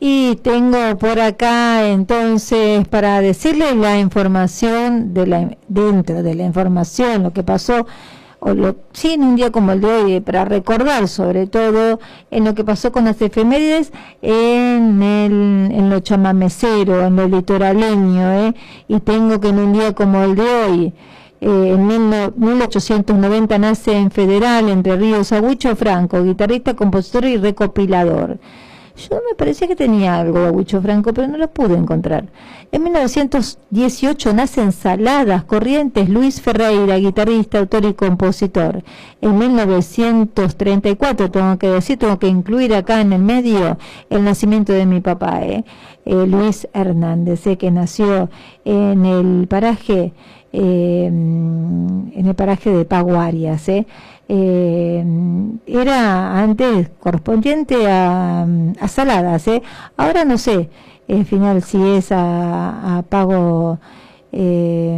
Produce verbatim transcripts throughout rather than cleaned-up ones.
Y tengo por acá entonces para decirles la información de la dentro de la información, lo que pasó, o lo, sí, en un día como el de hoy, para recordar sobre todo en lo que pasó con las efemérides en el en lo chamamecero, en lo litoraleño, ¿eh? Y tengo que en un día como el de hoy, eh, en mil ochocientos noventa nace en Federal, Entre Ríos, Agüicho Franco, guitarrista, compositor y recopilador. Yo me parecía que tenía algo de Agüicho Franco, pero no lo pude encontrar. En mil novecientos dieciocho nace en Saladas, Corrientes, Luis Ferreira, guitarrista, autor y compositor. En mil novecientos treinta y cuatro, tengo que decir, tengo que incluir acá en el medio el nacimiento de mi papá, eh, eh Luis Hernández, eh, que nació en el paraje, eh, en el paraje de Paguarias, eh. Eh, era antes correspondiente a, a Saladas, ¿eh? Ahora no sé, al final si es a, a Pago eh,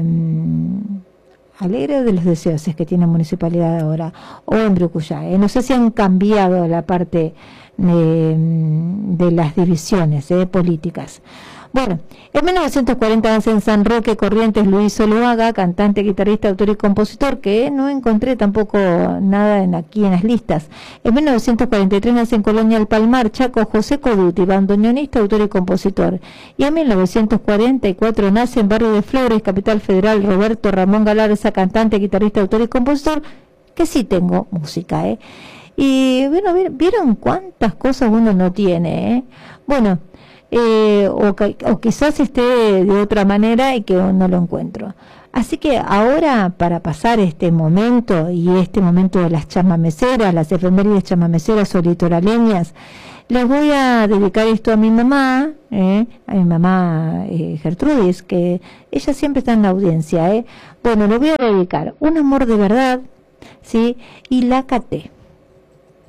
Alegre de los Deseos, es que tiene municipalidad ahora, o en Brucuyá, ¿eh? No sé si han cambiado la parte de, de las divisiones eh, políticas. Bueno, en mil novecientos cuarenta nace en San Roque, Corrientes, Luis Zuluaga, cantante, guitarrista, autor y compositor, que no encontré tampoco nada en, aquí en las listas. En mil novecientos cuarenta y tres nace en Colonia El Palmar, Chaco, José Coduti, bandoneonista, autor y compositor. Y en mil novecientos cuarenta y cuatro nace en Barrio de Flores, Capital Federal, Roberto Ramón Galarza, cantante, guitarrista, autor y compositor, que sí tengo música, ¿eh? Y bueno, ¿vieron cuántas cosas uno no tiene, eh? Bueno, Eh, o, o quizás esté de otra manera y que no lo encuentro. Así que ahora, para pasar este momento y este momento de las chamameceras, las efemérides chamameceras o litoraleñas, les voy a dedicar esto a mi mamá, eh, a mi mamá eh, Gertrudis, que ella siempre está en la audiencia, eh. Bueno, le voy a dedicar Un amor de verdad, ¿sí? Y La Caté.